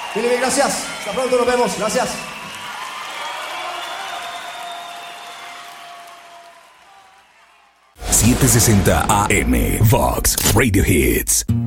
Bien, bien, gracias. Hasta pronto, nos vemos. Gracias. AM Vox Radio Hits.